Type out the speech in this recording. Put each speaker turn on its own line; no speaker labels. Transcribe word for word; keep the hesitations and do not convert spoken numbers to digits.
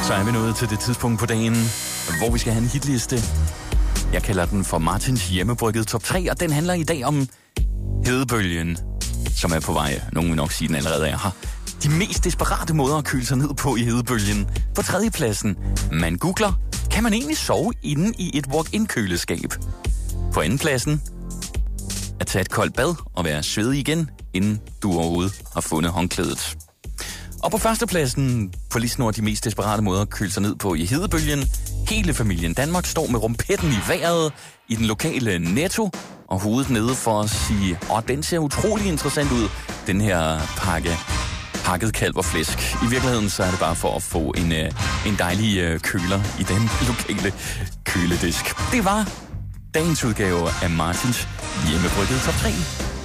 Så er vi nået til det tidspunkt på dagen, hvor vi skal have en hitliste. Jeg kalder den for Martins hjemmebryggede top tre, og den handler i dag om hedebølgen, som er på vej. Nogen vil nok sige, den allerede er her. De mest desperate måder at køle sig ned på i hedebølgen. På tredjepladsen, man googler, kan man egentlig sove inde i et walk-in-køleskab? På andenpladsen, at tage et koldt bad og være svedig igen, inden du overhovedet har fundet håndklædet. Og på førstepladsen på listen over de mest desperate måder at køle sig ned på i hedebølgen. Hele familien Danmark står med rumpetten i vejret i den lokale Netto og hovedet nede for at sige, åh, den ser utrolig interessant ud, den her pakke pakket kalv og flæsk. I virkeligheden så er det bare for at få en, en dejlig køler i den lokale køledisk. Det var dagens udgave af Martins hjemmebryggede top tre.